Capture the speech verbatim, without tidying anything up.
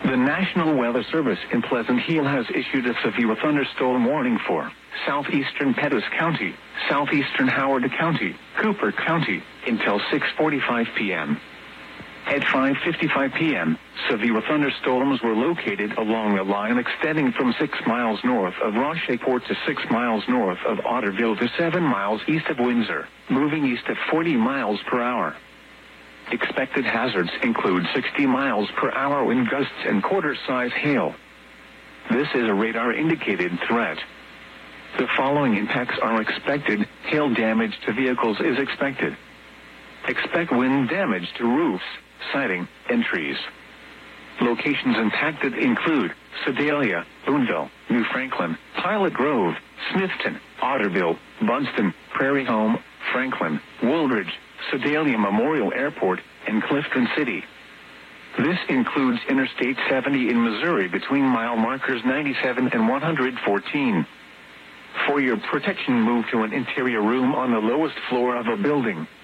The National Weather Service in Pleasant Hill has issued a severe thunderstorm warning for southeastern Pettis County, southeastern Howard County, Cooper County, until six forty-five p.m. At five fifty-five p.m., severe thunderstorms were located along a line extending from six miles north of Rocheport to six miles north of Otterville to seven miles east of Windsor, moving east at forty miles per hour. Expected hazards include sixty miles per hour wind gusts and quarter-size hail. This is a radar-indicated threat. The following impacts are expected. Hail damage to vehicles is expected. Expect wind damage to roofs, siding, and trees. Locations impacted include Sedalia, Boonville, New Franklin, Pilot Grove, Smithton, Otterville, Bunston, Prairie Home, Franklin, Woolridge, Sedalia Memorial Airport, and Clifton City. This includes Interstate seventy in Missouri between mile markers ninety-seven and one hundred fourteen. For your protection, move to an interior room on the lowest floor of a building.